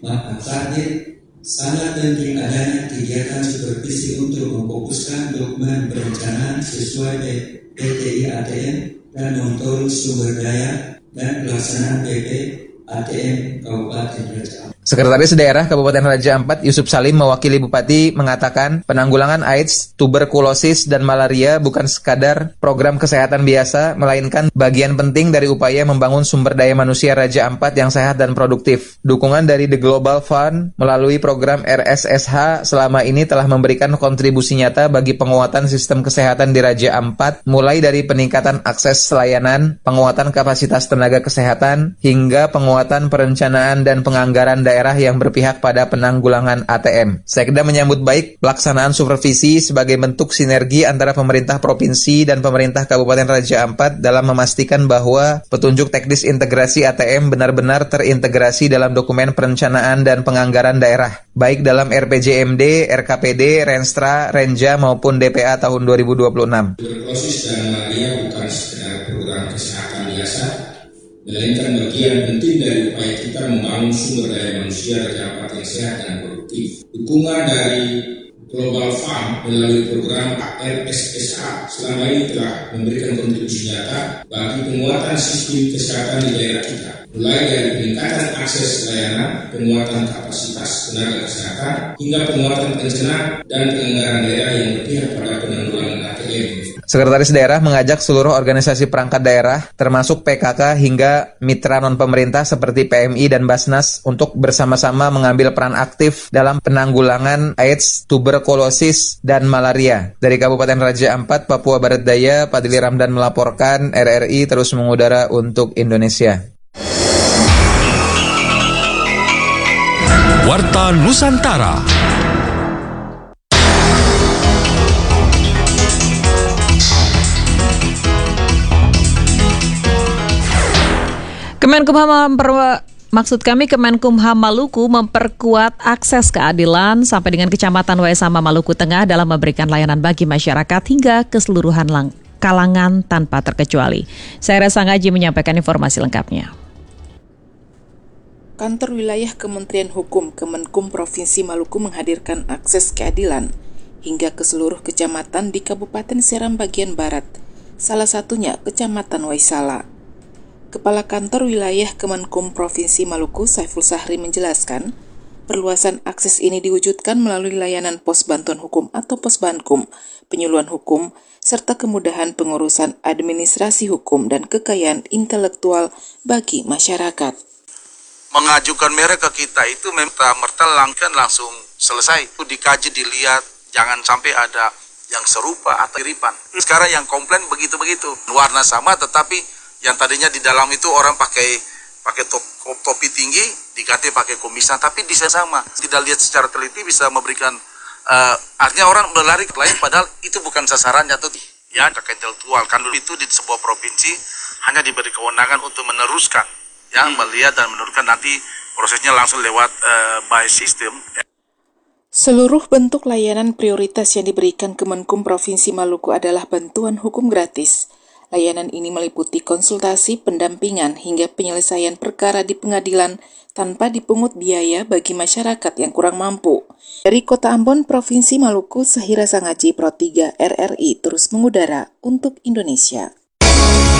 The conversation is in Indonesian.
Terakhir, sangat penting adanya kegiatan supervisi untuk memfokuskan dokumen perencanaan sesuai PTI ATM dan monitoring sumber daya dan pelaksanaan PP ATM Kabupaten Raja Ampat. Sekretaris Daerah Kabupaten Raja Ampat Yusuf Salim mewakili Bupati mengatakan penanggulangan AIDS, tuberkulosis, dan malaria bukan sekadar program kesehatan biasa, melainkan bagian penting dari upaya membangun sumber daya manusia Raja Ampat yang sehat dan produktif. Dukungan dari The Global Fund melalui program RSSH selama ini telah memberikan kontribusi nyata bagi penguatan sistem kesehatan di Raja Ampat, mulai dari peningkatan akses layanan, penguatan kapasitas tenaga kesehatan, hingga penguatan perencanaan dan penganggaran daerah yang berpihak pada penanggulangan ATM. Sekda menyambut baik pelaksanaan supervisi sebagai bentuk sinergi antara pemerintah provinsi dan pemerintah Kabupaten Raja Ampat dalam memastikan bahwa petunjuk teknis integrasi ATM benar-benar terintegrasi dalam dokumen perencanaan dan penganggaran daerah, baik dalam RPJMD, RKPD, Renstra, Renja maupun DPA tahun 2026. Tuberkulosis dan malaria bukan sekedar program kesehatan biasa, melainkan bagian penting dari upaya kita membangun sumber daya manusia Raja Ampat yang sehat dan produktif. Dukungan dari Global Fund melalui program RSSA selama ini telah memberikan kontribusi nyata bagi penguatan sistem kesehatan di daerah kita, mulai dari peningkatan akses layanan, penguatan kapasitas tenaga kesehatan, hingga penguatan perencanaan dan penganggaran daerah yang berpihak pada penanggulangan ATM. Sekretaris Daerah mengajak seluruh organisasi perangkat daerah, termasuk PKK hingga mitra non-pemerintah seperti PMI dan Basnas untuk bersama-sama mengambil peran aktif dalam penanggulangan AIDS, tuberkulosis, dan malaria. Dari Kabupaten Raja Ampat, Papua Barat Daya, Padli Ramdan melaporkan, RRI terus mengudara untuk Indonesia. Warta Nusantara. Kemenkumham Maluku memperkuat akses keadilan sampai dengan Kecamatan Waisama Maluku Tengah dalam memberikan layanan bagi masyarakat hingga keseluruhan kalangan tanpa terkecuali. Saya Resa Ngaji menyampaikan informasi lengkapnya. Kantor Wilayah Kementerian Hukum Kemenkum Provinsi Maluku menghadirkan akses keadilan hingga ke seluruh kecamatan di Kabupaten Seram bagian Barat, salah satunya Kecamatan Waisala. Kepala Kantor Wilayah Kemenkum Provinsi Maluku, Saiful Sahri menjelaskan, perluasan akses ini diwujudkan melalui layanan pos bantuan hukum atau pos bankum, penyuluhan hukum, serta kemudahan pengurusan administrasi hukum dan kekayaan intelektual bagi masyarakat. Mengajukan mereka ke kita itu merta langsung selesai. Itu dikaji, dilihat, jangan sampai ada yang serupa atau kiripan. Sekarang yang komplain begitu-begitu. Warna sama tetapi yang tadinya di dalam itu orang pakai topi tinggi diganti pakai kumisan, tapi desain sama. Tidak lihat secara teliti bisa memberikan artinya orang berlari ke lain padahal itu bukan sasarannya tuh. Ya, intelektual kan itu di sebuah provinsi hanya diberi kewenangan untuk meneruskan, ya, melihat dan menurunkan, nanti prosesnya langsung lewat by system. Seluruh bentuk layanan prioritas yang diberikan Kemenkum Provinsi Maluku adalah bantuan hukum gratis. Layanan ini meliputi konsultasi, pendampingan, hingga penyelesaian perkara di pengadilan tanpa dipungut biaya bagi masyarakat yang kurang mampu. Dari Kota Ambon, Provinsi Maluku, Sahira Sangaji, Pro 3 RRI terus mengudara untuk Indonesia.